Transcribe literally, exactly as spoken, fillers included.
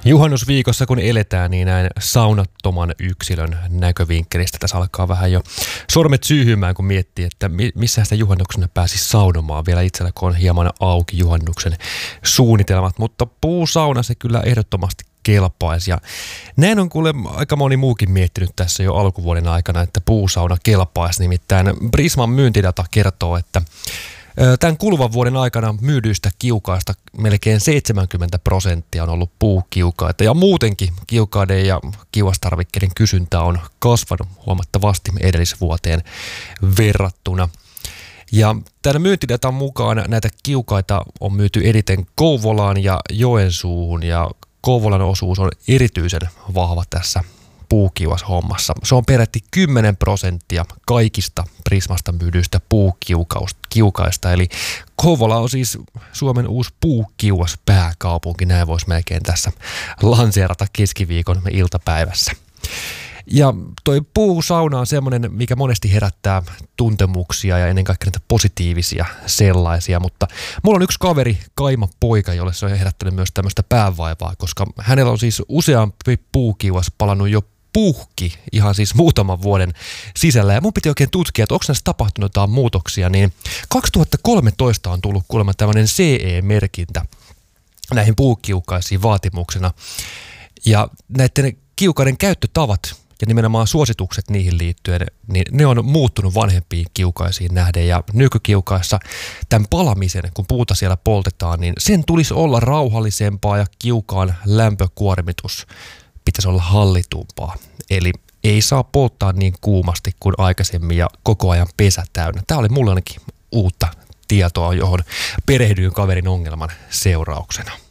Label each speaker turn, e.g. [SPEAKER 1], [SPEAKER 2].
[SPEAKER 1] Juhannusviikossa kun eletään, niin näin saunattoman yksilön näkövinkkelistä tässä alkaa vähän jo sormet syyhymään, kun miettii, että missä sitä juhannuksena pääsisi saunomaan. Vielä itsellä, kun on hieman auki juhannuksen suunnitelmat, mutta puusauna se kyllä ehdottomasti kelpaisi. Ja näin on kuule aika moni muukin miettinyt tässä jo alkuvuoden aikana, että puusauna kelpaisi. Nimittäin Prisman myyntidata kertoo, että tämän kuluvan vuoden aikana myydyistä kiukaista melkein seitsemänkymmentä prosenttia on ollut puukiukaita ja muutenkin kiukaiden ja kiuastarvikkeiden kysyntä on kasvanut huomattavasti edellisvuoteen verrattuna. Ja tämän myyntidatan mukaan näitä kiukaita on myyty eniten Kouvolaan ja Joensuuhun ja Kouvolan osuus on erityisen vahva tässä puukiuashommassa. Se on peräti kymmenen prosenttia kaikista Prismasta myydyistä puukiukaista, eli Kouvola on siis Suomen uusi puukiuas pääkaupunki, näin voisi melkein tässä lanseerata keskiviikon iltapäivässä. Ja toi puusauna on semmoinen, mikä monesti herättää tuntemuksia ja ennen kaikkea niitä positiivisia sellaisia, mutta mulla on yksi kaveri, Kaima poika, jolle se on herättänyt myös tämmöistä päävaivaa, koska hänellä on siis useampi puukiuas palannut jo puhki ihan siis muutaman vuoden sisällä. Ja mun piti oikein tutkia, että onko näissä tapahtunut jotain muutoksia, niin kaksituhattakolmetoista on tullut kuulemma tämmöinen C E-merkintä näihin puukiukaisiin vaatimuksena. Ja näiden kiukaiden käyttötavat ja nimenomaan suositukset niihin liittyen, niin ne on muuttunut vanhempiin kiukaisiin nähden. Ja nykykiukaissa tämän palamisen, kun puuta siellä poltetaan, niin sen tulisi olla rauhallisempaa ja kiukaan lämpökuormitus pitäisi olla hallitumpaa. Eli ei saa polttaa niin kuumasti kuin aikaisemmin ja koko ajan pesä täynnä. Tämä oli mulle ainakin uutta tietoa, johon perehdyin kaverin ongelman seurauksena.